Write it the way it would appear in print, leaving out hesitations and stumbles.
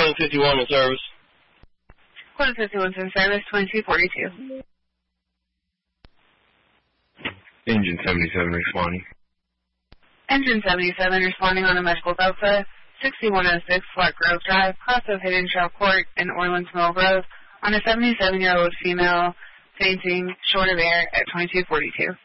Quinn 51 in service. Quinn 51's in service, 2242. Engine 77 responding. Engine 77 responding on a medical Delta, 6106 Flat Grove Drive, cross of Hidden Trail Court in Orleans Mill Grove, on a 77-year-old female fainting, short of air at 2242.